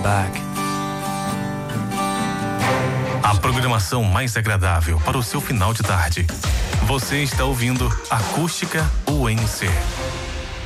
back. A programação mais agradável para o seu final de tarde. Você está ouvindo Acústica UNC.